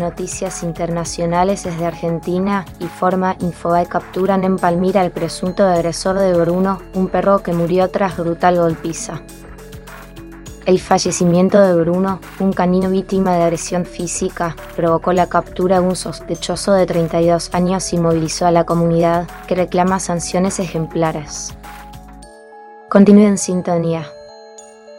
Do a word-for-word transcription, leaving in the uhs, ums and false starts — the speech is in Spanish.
noticias internacionales desde Argentina. Informa Infobae. Capturan en Palmira al presunto agresor de Bruno, un perro que murió tras brutal golpiza. El fallecimiento de Bruno, un canino víctima de agresión física, provocó la captura de un sospechoso de treinta y dos años y movilizó a la comunidad, que reclama sanciones ejemplares. Continúe en sintonía.